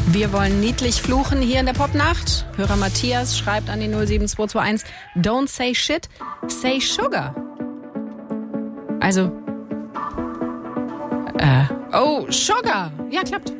Wir wollen niedlich fluchen hier in der Popnacht. Hörer Matthias schreibt an die 07221, don't say shit, say sugar. Also, oh, Sugar. Ja, klappt.